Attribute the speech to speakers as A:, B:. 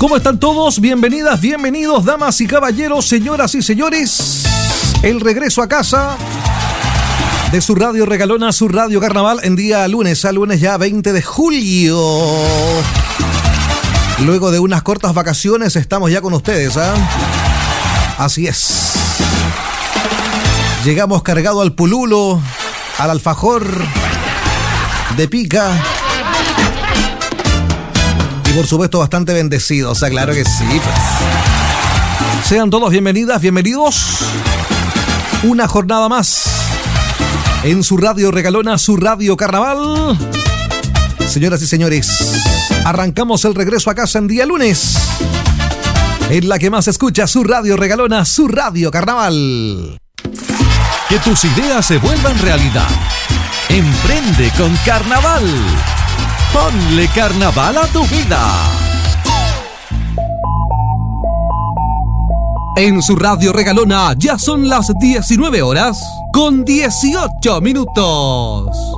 A: ¿Cómo están todos? Bienvenidas, bienvenidos, damas y caballeros, señoras y señores. El regreso a casa de su radio regalona, su radio carnaval, en día lunes ya 20 de julio. Luego de unas cortas vacaciones estamos ya con ustedes, ¿ah? Así es. Llegamos cargado al pululo, al alfajor de pica. Por supuesto, bastante bendecido, o sea, claro que sí. Pues. Sean todos bienvenidas, bienvenidos. Una jornada más en su radio regalona, su radio carnaval. Señoras y señores, arrancamos el regreso a casa en día lunes. En la que más escucha su radio regalona, su radio carnaval.
B: Que tus ideas se vuelvan realidad. Emprende con carnaval. Ponle carnaval a tu vida.
A: En su radio regalona ya son las 19 horas con 18 minutos.